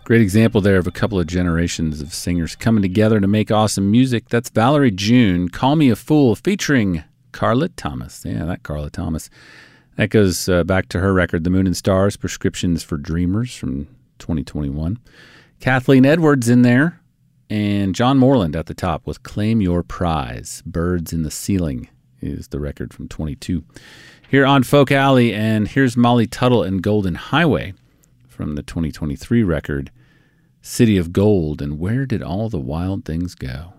Great example there of a couple of generations of singers coming together to make awesome music. That's Valerie June, Call Me a Fool, featuring Carla Thomas. Yeah, that Carla Thomas. That goes back to her record, The Moon and Stars, Prescriptions for Dreamers from 2021. Kathleen Edwards in there, and John Moreland at the top with Claim Your Prize. Birds in the Ceiling is the record from 22. Here on Folk Alley, and here's Molly Tuttle and Golden Highway from the 2023 record, City of Gold, and Where Did All the Wild Things Go?